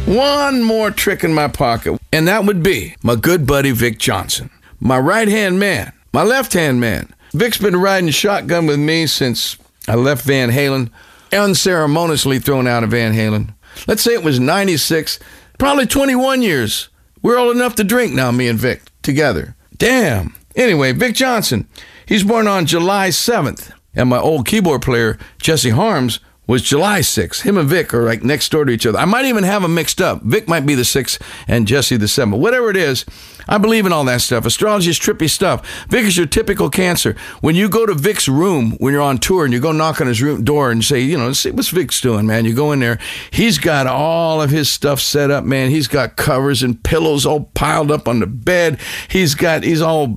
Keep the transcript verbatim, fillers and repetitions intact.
one more trick in my pocket, and that would be my good buddy Vic Johnson, my right-hand man, my left-hand man. Vic's been riding shotgun with me since I left Van Halen, unceremoniously thrown out of Van Halen. Let's say it was ninety-six, probably twenty-one years. We're old enough to drink now, me and Vic, together. Damn. Anyway, Vic Johnson, he's born on July seventh, and my old keyboard player, Jesse Harms, was July sixth. Him and Vic are like next door to each other. I might even have them mixed up. Vic might be the sixth and Jesse the seventh. Whatever it is, I believe in all that stuff. Astrology is trippy stuff. Vic is your typical Cancer. When you go to Vic's room when you're on tour and you go knock on his room door and say, you know, see what's Vic's doing, man. You go in there. He's got all of his stuff set up, man. He's got covers and pillows all piled up on the bed. He's got, he's all